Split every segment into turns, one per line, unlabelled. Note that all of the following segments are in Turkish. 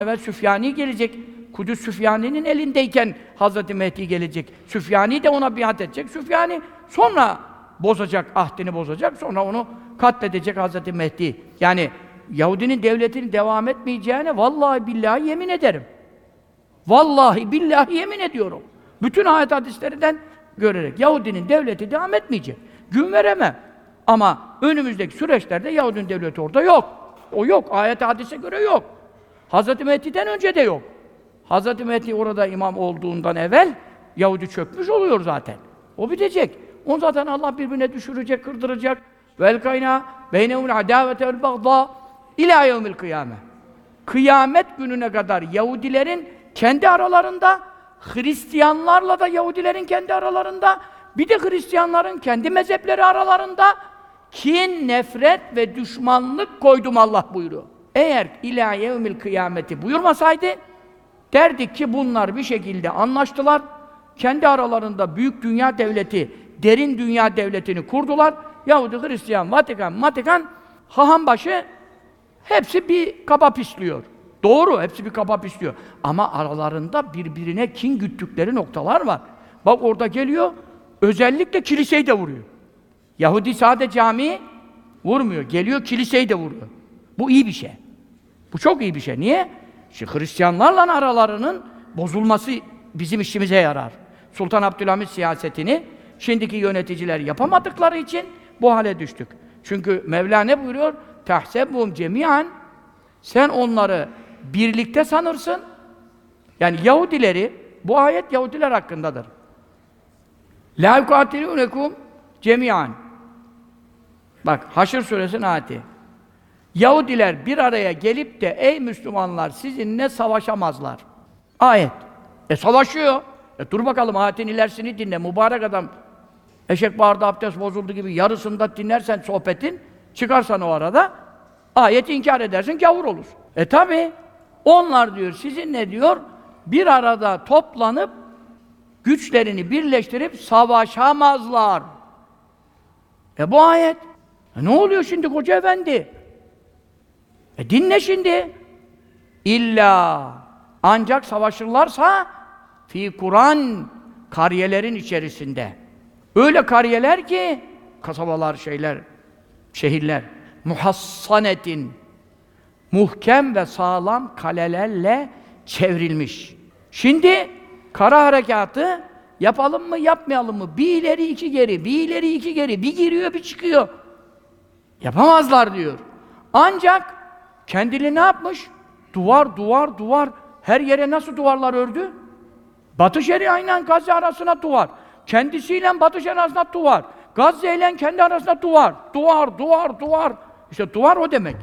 evvel Süfyani gelecek. Kudüs Süfyani'nin elindeyken Hazreti Mehdi gelecek. Süfyani de ona biat edecek. Süfyani sonra bozacak, ahdini bozacak. Sonra onu katledecek Hazreti Mehdi. Yani Yahudinin devletinin devam etmeyeceğine vallahi billahi yemin ederim. Vallahi billahi yemin ediyorum. Bütün ayet hadislerinden görerek Yahudinin devleti devam etmeyecek. Gün veremem. Ama önümüzdeki süreçlerde Yahudinin devleti orada yok. O yok. Ayet hadise göre yok. Hazreti Mehdi'den önce de yok. Hazreti Mehdi orada imam olduğundan evvel Yahudi çökmüş oluyor zaten. O bitecek. Onu zaten Allah birbirine düşürecek, kırdıracak. Vel kayna beynehumul adavete vel bagda ila yevmil kıyame. Kıyamet gününe kadar Yahudilerin kendi aralarında, Hristiyanlarla da Yahudilerin kendi aralarında, bir de Hristiyanların kendi mezhepleri aralarında kin, nefret ve düşmanlık koydum Allah buyuruyor. Eğer ilâ yevmil kıyameti buyurmasaydı, derdik ki bunlar bir şekilde anlaştılar, kendi aralarında büyük dünya devleti, derin dünya devletini kurdular. Yahudi, Hristiyan, Vatikan, hahambaşı hepsi bir kaba pisliyor. Doğru, hepsi bir kaba pisliyor. Ama aralarında birbirine kin güttükleri noktalar var. Bak orada geliyor, özellikle kiliseyi de vuruyor. Yahudi sadece camiyi vurmuyor, geliyor kiliseyi de vuruyor. Bu iyi bir şey. Bu çok iyi bir şey. Niye? Şimdi Hristiyanlarla aralarının bozulması bizim işimize yarar. Sultan Abdülhamit siyasetini şimdiki yöneticiler yapamadıkları için bu hale düştük. Çünkü Mevla ne buyuruyor? Tahsebuhum cemian. Sen onları birlikte sanırsın. Yani Yahudileri, bu ayet Yahudiler hakkındadır. La yukatilûnekum cemian. Bak Haşr suresinin ayeti. Yahudiler bir araya gelip de ey Müslümanlar sizinle savaşamazlar. Ayet. Savaşıyor. Dur bakalım ayetin ilerisini dinle. Mübarek adam. Eşek bağırdı abdest bozuldu gibi yarısında dinlersen sohbetin, çıkarsan o arada ayeti inkar edersin, gavur olur. Tabi onlar diyor sizinle diyor bir arada toplanıp güçlerini birleştirip savaşamazlar. Bu ayet. Ne oluyor şimdi Hoca Efendi? Dinle şimdi. İlla ancak savaşırlarsa fi Kur'an kariyelerin içerisinde. Öyle kariyeler ki kasabalar, şehirler muhassanetin muhkem ve sağlam kalelerle çevrilmiş. Şimdi kara harekatı yapalım mı, yapmayalım mı? Bir ileri iki geri, bir ileri iki geri, bir giriyor, bir çıkıyor. Yapamazlar diyor. Ancak kendini ne yapmış? Duvar. Her yere nasıl duvarlar ördü? Batı Şeria'yla Gazze arasına duvar. Kendisiyle Batı Şeria arasında duvar. Gazze ile kendi arasında duvar. Duvar. İşte duvar o demek.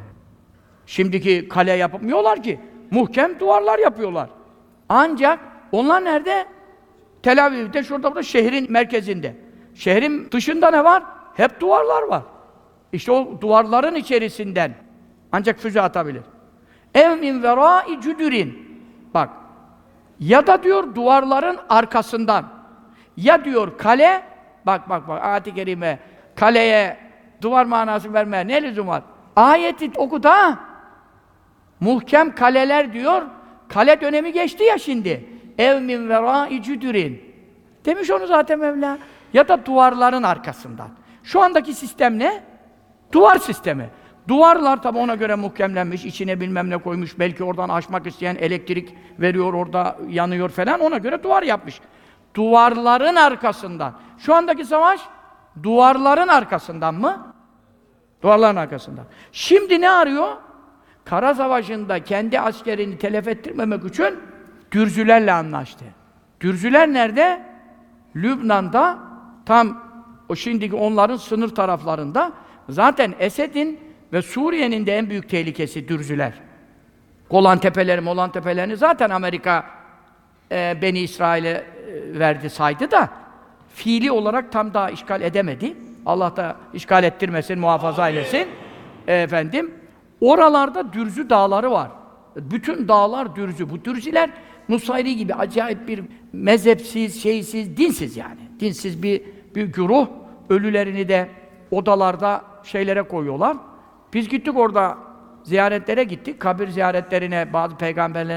Şimdiki kale yapmıyorlar ki. Muhkem duvarlar yapıyorlar. Ancak onlar nerede? Tel Aviv'de, şurada burada, şehrin merkezinde. Şehrin dışında ne var? Hep duvarlar var. İşte o duvarların içerisinden ancak füze atabilir. Ev min verâi cüdürin. Bak. Ya da diyor duvarların arkasından. Ya diyor kale, bak ayet-i kerime, kaleye duvar manası vermeye ne lüzum var? Ayeti oku da, muhkem kaleler diyor, kale dönemi geçti ya şimdi. Ev min verâi cüdürin. Demiş onu zaten Mevla. Ya da duvarların arkasından. Şu andaki sistem ne? Duvar sistemi. Duvarlar tabi ona göre muhkemlenmiş, içine bilmem ne koymuş, belki oradan aşmak isteyen elektrik veriyor, orada yanıyor falan, ona göre duvar yapmış. Duvarların arkasından. Şu andaki savaş, duvarların arkasından mı? Duvarların arkasından. Şimdi ne arıyor? Kara Savaşı'nda kendi askerini telef ettirmemek için Dürzülerle anlaştı. Dürzüler nerede? Lübnan'da, tam o şimdiki onların sınır taraflarında. Zaten Esed'in ve Suriye'nin de en büyük tehlikesi Dürzüler. Golan Tepelerini zaten Amerika Beni İsrail'e verdi, saydı da fiili olarak tam daha işgal edemedi. Allah da işgal ettirmesin, muhafaza eylesin. Oralarda Dürzü dağları var. Bütün dağlar Dürzü. Bu Dürzüler Nusayri gibi acayip bir mezhepsiz, dinsiz yani. Dinsiz bir güruh. Ölülerini de odalarda şeylere koyuyorlar. Biz gittik orada ziyaretlere gittik. Kabir ziyaretlerine, bazı peygamberlerin